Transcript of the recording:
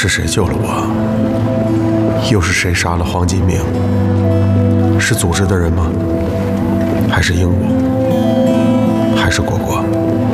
是谁救了我？又是谁杀了黄金明？是组织的人吗？还是鹦鹉？还是果果？